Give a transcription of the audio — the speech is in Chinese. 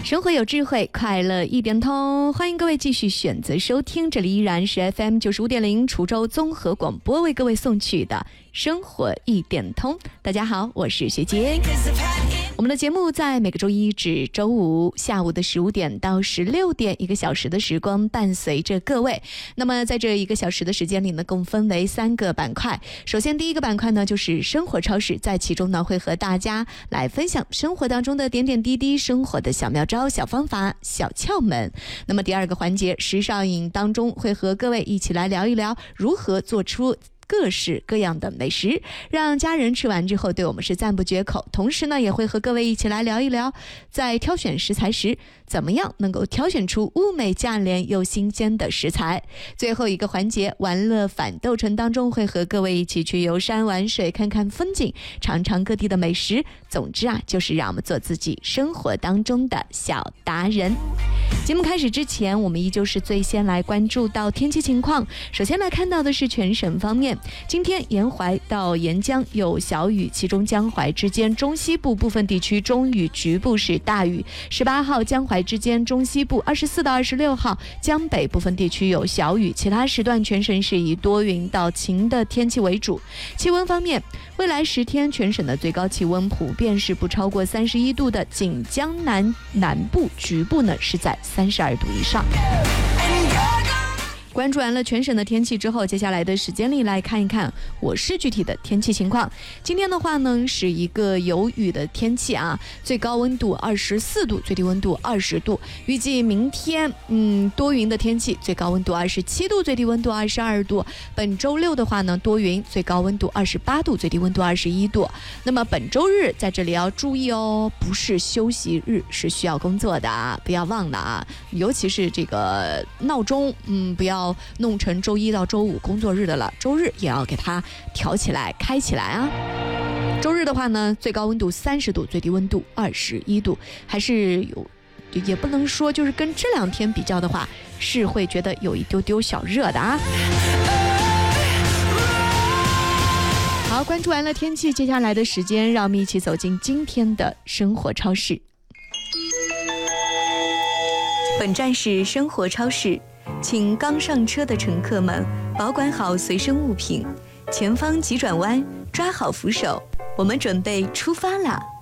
生活有智慧，快乐一点通。欢迎各位继续选择收听，这里依然是 FM 95.0滁州综合广播为各位送去的生活一点通。大家好，我是学姐。我们的节目在每个周一至周五下午的15点到16点，1个小时的时光伴随着各位。那么在这1个小时的时间里呢，共分为3个板块。首先第一个板块呢就是生活超市，在其中呢会和大家来分享生活当中的点点滴滴，生活的小妙招、小方法、小窍门。那么第二个环节时尚饮当中，会和各位一起来聊一聊如何做出各式各样的美食，让家人吃完之后对我们是赞不绝口。同时呢，也会和各位一起来聊一聊，在挑选食材时怎么样能够挑选出物美价廉又新鲜的食材。最后一个环节玩乐反斗城当中，会和各位一起去游山玩水，看看风景，尝尝各地的美食。总之啊，就是让我们做自己生活当中的小达人。节目开始之前，我们依旧是最先来关注到天气情况。首先来看到的是全省方面，今天沿淮到沿江有小雨，其中江淮之间中西部部分地区中雨，局部是大雨。18号江淮之间中西部，24到26号江北部分地区有小雨，其他时段全省是以多云到晴的天气为主。气温方面，未来10天全省的最高气温普遍是不超过31度的，仅江南南部局部呢是在32度以上。关注完了全省的天气之后，接下来的时间里来看一看我市具体的天气情况。今天的话呢是一个有雨的天气啊，最高温度24度，最低温度20度。预计明天多云的天气，最高温度27度，最低温度22度。本周六的话呢多云，最高温度28度，最低温度21度。那么本周日在这里要注意哦，不是休息日，是需要工作的啊，不要忘了啊。尤其是这个闹钟不要弄成周一到周五工作日的了，周日也要给它调起来开起来啊。周日的话呢，最高温度30度，最低温度21度，还是有，也不能说就是跟这2天比较的话，是会觉得有一丢丢小热的啊。好，关注完了天气，接下来的时间让我们一起走进今天的生活超市。本站是生活超市，请刚上车的乘客们保管好随身物品，前方急转弯，抓好扶手，我们准备出发啦！